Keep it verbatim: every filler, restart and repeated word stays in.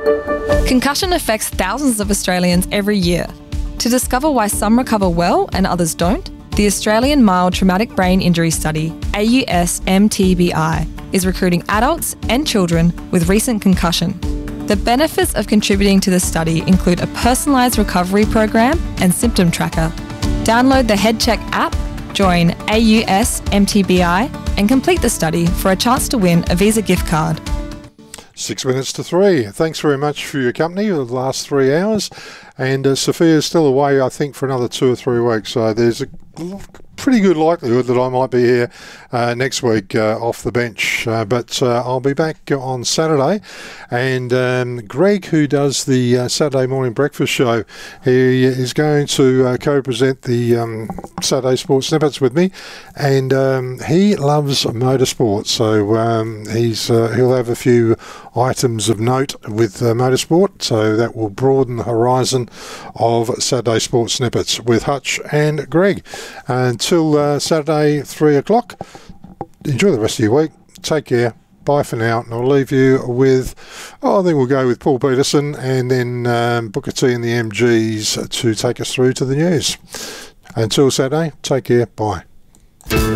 Concussion affects thousands of Australians every year. To discover why some recover well and others don't, the Australian Mild Traumatic Brain Injury Study, A U S M T B I, is recruiting adults and children with recent concussion. The benefits of contributing to the study include a personalised recovery program and symptom tracker. Download the HeadCheck app, join A U S M T B I and complete the study for a chance to win a Visa gift card. Six minutes to three. Thanks very much for your company for the last three hours. And uh, Sophia's still away, I think, for another two or three weeks. So there's a pretty good likelihood that I might be here uh, next week uh, off the bench. Uh, but uh, I'll be back on Saturday. And um, Greg, who does the uh, Saturday morning breakfast show, he is going to uh, co-present the um, Saturday Sports Snippets with me. And um, he loves motorsport. So um, he's uh, he'll have a few items of note with uh, motorsport. So that will broaden the horizon of Saturday Sports Snippets with Hutch and Greg. Until uh, Saturday, three o'clock, enjoy the rest of your week. Take care. Bye for now. And I'll leave you with, oh, I think we'll go with Paul Peterson and then um, Booker T and the M Gs to take us through to the news. Until Saturday, take care. Bye.